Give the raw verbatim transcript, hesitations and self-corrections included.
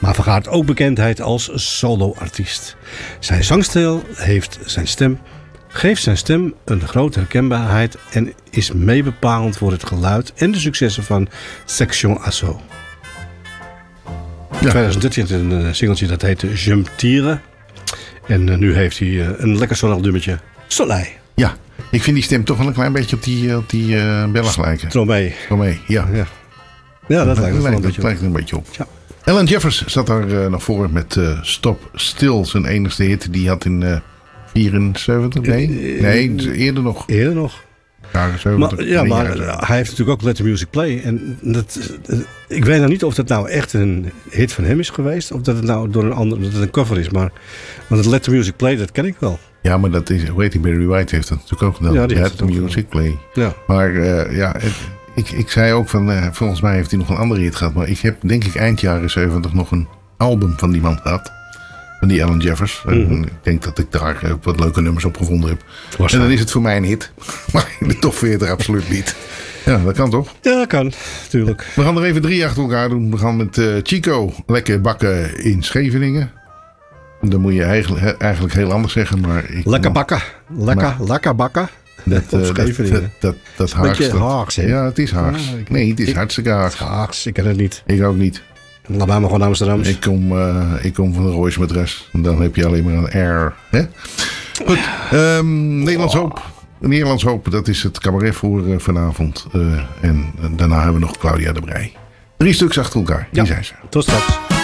maar vergaart ook bekendheid als solo-artiest. Zijn zangstijl heeft zijn stem, geeft zijn stem een grote herkenbaarheid en is meebepalend voor het geluid en de successen van Section Assaut. In twintig dertien een singeltje dat heette Je me tire. En uh, nu heeft hij uh, een lekker zonnig nummertje. Soleil. Ja, ik vind die stem toch wel een klein beetje op die, op die uh, Belg lijken. Stromae. Stromae, ja. Ja, ja dat, dat lijkt er wel een beetje lijkt er een beetje op. Ja. Alan Jeffers zat daar uh, nog voor met uh, Stop Still. Zijn enigste hit. Die had in uh, vierenzeventig? Nee, nee, eerder nog. Eerder nog. Jaren zeventig. Maar, ja, maar hij heeft natuurlijk ook Let the Music Play. En dat, ik weet nou niet of dat nou echt een hit van hem is geweest. Of dat het nou door een ander, dat het een cover is. Maar, want het Let the Music Play, dat ken ik wel. Ja, maar dat is, hoe heet die, Barry White heeft dat natuurlijk ook gedaan. Ja, die Let the Music Play. Ja. Maar uh, ja, het, ik, ik zei ook van, uh, volgens mij heeft hij nog een andere hit gehad. Maar ik heb denk ik eind jaren zeventig nog een album van die man gehad. Van die Alan Jeffers. Mm-hmm. En ik denk dat ik daar uh, wat leuke nummers op gevonden heb. Was en dan is het voor mij een hit. Maar in de top veertig absoluut niet. Ja, dat kan toch? Ja, dat kan. Tuurlijk. We gaan er even drie achter elkaar doen. We gaan met uh, Chico lekker bakken in Scheveningen. Dan moet je eigenlijk, eigenlijk heel anders zeggen. Maar ik lekker bakken. Lekker, maar, lekker bakken. Dat, uh, dat, dat, dat, dat Haags. Beetje Haags, hè? Ja, het is Haags. Ja, ik, nee, het is ik, hartstikke Haags. Haags, ik ken het niet. Ik ook niet. Laat mij maar gewoon Amsterdam. Ik kom, uh, ik kom van de Royce Madres. En dan heb je alleen maar een R. Hè? Goed. Um, Nederlands Hoop. Nederlands Hoop, dat is het cabaret voor uh, vanavond. Uh, en uh, daarna hebben we nog Claudia de Brij. Drie stuks achter elkaar. Die ja. zijn ze. Tot straks.